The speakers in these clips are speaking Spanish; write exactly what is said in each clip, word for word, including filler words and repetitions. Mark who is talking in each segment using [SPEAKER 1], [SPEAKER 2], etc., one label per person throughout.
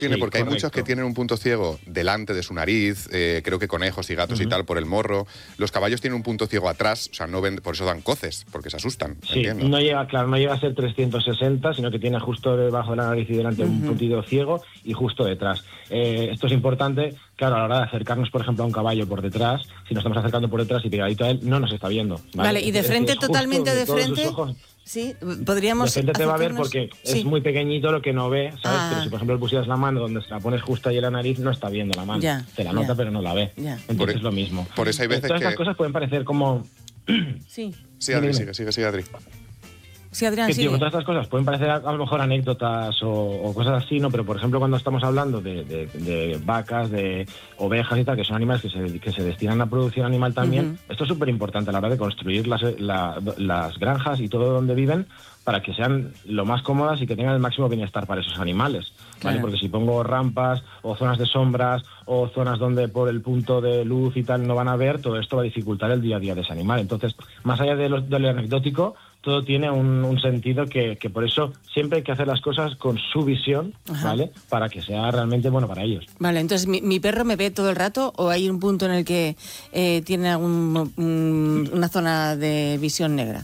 [SPEAKER 1] Tiene,
[SPEAKER 2] Sí,
[SPEAKER 1] porque hay
[SPEAKER 2] correcto.
[SPEAKER 1] muchos que tienen un punto ciego delante de su nariz, eh, creo que conejos y gatos uh-huh. y tal, por el morro. Los caballos tienen un punto ciego atrás, o sea, no ven, por eso dan coces, porque se asustan.
[SPEAKER 2] Sí,
[SPEAKER 1] entiendo.
[SPEAKER 2] no llega, claro, no llega a ser trescientos sesenta, sino que tiene justo debajo de la nariz y delante uh-huh. un puntito ciego y justo detrás. Eh, esto es importante, claro, a la hora de acercarnos, por ejemplo, a un caballo por detrás, si nos estamos acercando por detrás y pegadito a él, no nos está viendo. Vale,
[SPEAKER 3] vale y de
[SPEAKER 2] es,
[SPEAKER 3] frente,
[SPEAKER 2] es
[SPEAKER 3] totalmente de frente.
[SPEAKER 2] Ojos,
[SPEAKER 3] sí, podríamos.
[SPEAKER 2] De frente te va a ver porque sí. es muy pequeñito lo que no ve, ¿sabes?
[SPEAKER 3] Ah.
[SPEAKER 2] Pero si, por ejemplo, le pusieras la mano donde se la pones justo ahí en la nariz, no está viendo la mano.
[SPEAKER 3] Ya,
[SPEAKER 2] se la nota,
[SPEAKER 3] ya.
[SPEAKER 2] pero no la ve.
[SPEAKER 3] Ya.
[SPEAKER 2] Entonces
[SPEAKER 1] por,
[SPEAKER 2] es lo mismo.
[SPEAKER 1] Por eso hay veces
[SPEAKER 2] Todas
[SPEAKER 1] que...
[SPEAKER 2] estas cosas pueden parecer como...
[SPEAKER 3] sí.
[SPEAKER 1] Sí, Adri, sigue, sigue, sigue, Adri.
[SPEAKER 3] Sí, Adrián,
[SPEAKER 2] que,
[SPEAKER 3] sí.
[SPEAKER 2] tío, todas estas cosas pueden parecer a, a lo mejor anécdotas o, o cosas así, ¿no? Pero, por ejemplo, cuando estamos hablando de, de, de vacas, de ovejas y tal, que son animales que se, que se destinan a producción animal también, uh-huh. esto es súper importante a la hora de construir las, la, las granjas y todo donde viven para que sean lo más cómodas y que tengan el máximo bienestar para esos animales, ¿vale? Claro. Porque si pongo rampas o zonas de sombras o zonas donde por el punto de luz y tal no van a ver, todo esto va a dificultar el día a día de ese animal. Entonces, más allá de lo, de lo anecdótico, todo tiene un, un sentido que, que por eso siempre hay que hacer las cosas con su visión, Ajá. ¿vale? Para que sea realmente bueno para ellos.
[SPEAKER 3] Vale, entonces, ¿mi, mi perro me ve todo el rato o hay un punto en el que eh, tiene un, un, una zona de visión negra?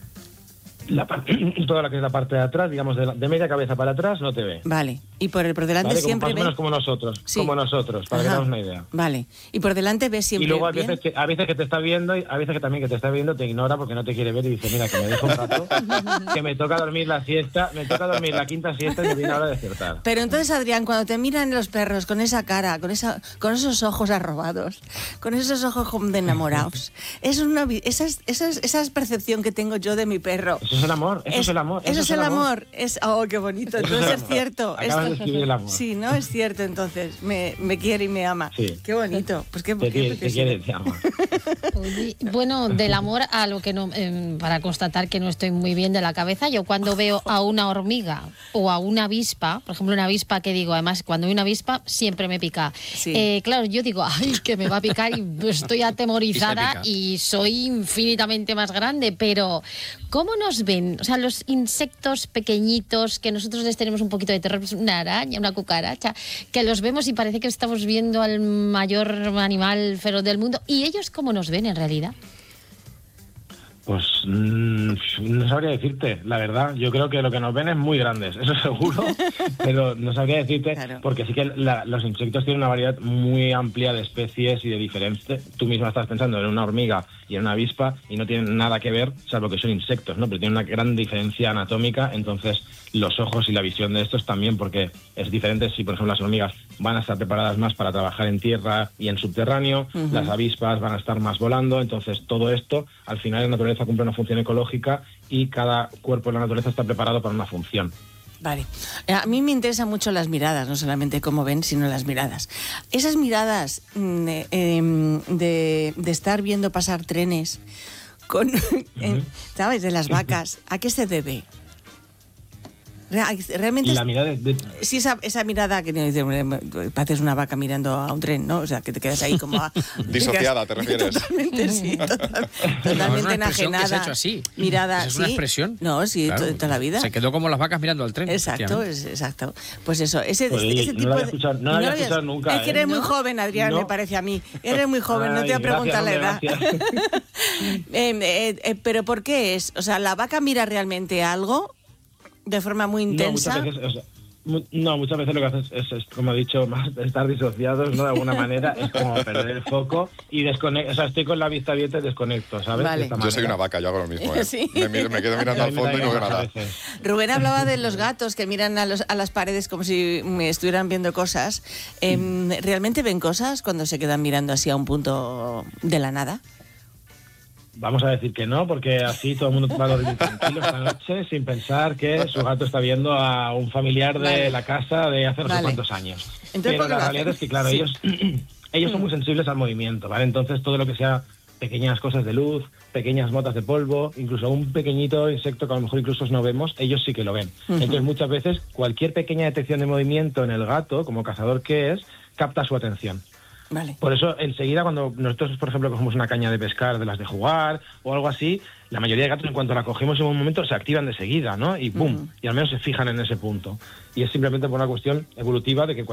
[SPEAKER 2] La parte, toda la que es la parte de atrás, digamos, de, la, de media cabeza para atrás, no te ve.
[SPEAKER 3] Vale. Y por el por delante
[SPEAKER 2] ¿Vale? Como,
[SPEAKER 3] siempre
[SPEAKER 2] más
[SPEAKER 3] ve...
[SPEAKER 2] o menos como nosotros,
[SPEAKER 3] sí.
[SPEAKER 2] como nosotros, para Ajá. que tengamos una idea.
[SPEAKER 3] Vale. Y por delante ve siempre
[SPEAKER 2] Y luego a
[SPEAKER 3] bien.
[SPEAKER 2] veces, que, a veces que te está viendo, y a veces que también que te está viendo te ignora porque no te quiere ver y dice, mira, que me dejo un rato, que me toca dormir la siesta, me toca dormir la quinta siesta y me viene ahora de despertar.
[SPEAKER 3] Pero entonces, Adrián, cuando te miran los perros con esa cara, con esa, con esos ojos arrobados, con esos ojos como de enamorados, es una, esa, es, esa, es, esa es percepción que tengo yo de mi perro.
[SPEAKER 2] Eso es el amor, eso es, es el amor.
[SPEAKER 3] Eso, eso es el amor. amor. Es, oh, qué bonito. Entonces es, es cierto.
[SPEAKER 2] Acabas de escribir el amor.
[SPEAKER 3] Sí, ¿no? Es cierto, entonces. Me, me quiere y me ama.
[SPEAKER 2] Sí.
[SPEAKER 3] Qué bonito. Pues qué,
[SPEAKER 2] te,
[SPEAKER 3] qué,
[SPEAKER 2] te quiere y te ama.
[SPEAKER 4] Bueno, del amor a lo que no... Eh, para constatar que no estoy muy bien de la cabeza, yo cuando veo a una hormiga o a una avispa, por ejemplo, una avispa que digo, además, cuando hay una avispa siempre me pica. Sí. Eh, claro, yo digo, ay, que me va a picar y estoy atemorizada y, y soy infinitamente más grande, pero ¿cómo nos ven? O sea, los insectos pequeñitos que nosotros les tenemos un poquito de terror, una araña, una cucaracha, que los vemos y parece que estamos viendo al mayor animal feroz del mundo. ¿Y ellos cómo nos ven en realidad?
[SPEAKER 2] Pues mmm, no sabría decirte, la verdad. Yo creo que lo que nos ven es muy grandes, eso seguro, pero no sabría decirte, claro. Porque sí que la, los insectos tienen una variedad muy amplia de especies y de diferentes. Tú misma estás pensando en una hormiga y en una avispa y no tienen nada que ver, salvo que son insectos, ¿no? Pero tienen una gran diferencia anatómica, entonces los ojos y la visión de estos también, porque es diferente si, por ejemplo, las hormigas van a estar preparadas más para trabajar en tierra y en subterráneo, uh-huh. Las avispas van a estar más volando, entonces todo esto, al final la naturaleza cumple una función ecológica y cada cuerpo de la naturaleza está preparado para una función.
[SPEAKER 3] Vale. A mí me interesan mucho las miradas, no solamente cómo ven, sino las miradas. Esas miradas de, de, de estar viendo pasar trenes con, uh-huh. ¿sabes?, de las vacas, ¿a qué se debe? Realmente
[SPEAKER 2] la mirada de, de...
[SPEAKER 3] sí, esa, esa mirada que pareces una vaca mirando a un tren, ¿no? O sea, que te quedas ahí como a,
[SPEAKER 1] disociada, te refieres.
[SPEAKER 3] Totalmente, sí, total, totalmente no, enajenada.
[SPEAKER 5] Que se ha hecho así.
[SPEAKER 3] Mirada,
[SPEAKER 5] ¿Esa es una
[SPEAKER 3] ¿sí?
[SPEAKER 5] expresión?
[SPEAKER 3] No, sí, claro, toda la vida.
[SPEAKER 5] Se quedó como las vacas mirando al tren.
[SPEAKER 3] Exacto, es, exacto. Pues eso, ese,
[SPEAKER 2] pues,
[SPEAKER 3] ese
[SPEAKER 2] no
[SPEAKER 3] tipo
[SPEAKER 2] lo
[SPEAKER 3] de...
[SPEAKER 2] Escuchado, no lo había escuchado nunca.
[SPEAKER 3] Es que eres
[SPEAKER 2] ¿eh?
[SPEAKER 3] muy
[SPEAKER 2] ¿No?
[SPEAKER 3] joven, Adrián,
[SPEAKER 2] no.
[SPEAKER 3] me parece a mí. Eres muy joven, Ay, no te voy a preguntar la edad. eh, eh, eh, pero ¿por qué es? O sea, ¿la vaca mira realmente algo de forma muy intensa?
[SPEAKER 2] No, muchas veces, o sea, mu no, muchas veces lo que haces es, es, como he dicho, más estar disociados, ¿no? De alguna manera, es como perder el foco y desconectar. O sea, estoy con la vista abierta y desconecto, ¿sabes?
[SPEAKER 3] Vale.
[SPEAKER 1] Yo soy una vaca, yo hago lo mismo, ¿eh?
[SPEAKER 3] ¿Sí?
[SPEAKER 1] me, me quedo mirando al fondo y no veo nada.
[SPEAKER 3] Rubén hablaba de los gatos que miran a, los, a las paredes como si estuvieran viendo cosas. Eh, ¿Realmente ven cosas cuando se quedan mirando así a un punto de la nada?
[SPEAKER 2] Vamos a decir que no, porque así todo el mundo va a dormir tranquilo esta noche sin pensar que su gato está viendo a un familiar de vale. la casa de hace no vale. sé cuántos años. Entonces, pero la realidad es que, claro, sí. ellos, ellos son muy sensibles al movimiento, ¿vale? Entonces todo lo que sea pequeñas cosas de luz, pequeñas motas de polvo, incluso un pequeñito insecto que a lo mejor incluso no vemos, ellos sí que lo ven. Uh-huh. Entonces muchas veces cualquier pequeña detección de movimiento en el gato, como cazador que es, capta su atención.
[SPEAKER 3] Vale.
[SPEAKER 2] Por eso, enseguida, cuando nosotros, por ejemplo, cogemos una caña de pescar de las de jugar o algo así, la mayoría de gatos, en cuanto la cogemos en un momento, se activan de seguida, ¿no? Y ¡pum! Uh-huh. Y al menos se fijan en ese punto. Y es simplemente por una cuestión evolutiva de que